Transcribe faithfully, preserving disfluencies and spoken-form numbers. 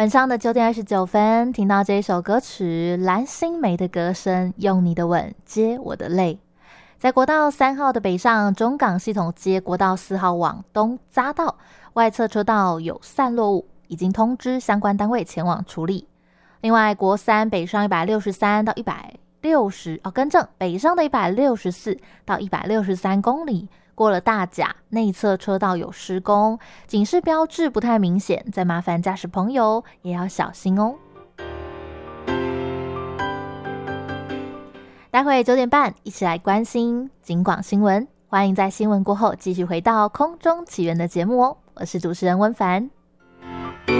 晚上的九点二十九分，听到这一首歌曲蓝心湄的歌声，用你的吻接我的泪。在国道三号的北上中港系统街国道四号往东匝道外侧车道有散落物，已经通知相关单位前往处理。另外，国三北上一百六十三到一百六十哦，更正，北上的一百六十四到一百六十三公里，过了大甲内侧车道有施工，警示标志不太明显，再麻烦驾驶朋友也要小心哦。待会九点半一起来关心警广新闻，欢迎在新闻过后继续回到空中起源的节目哦。我是主持人温凡。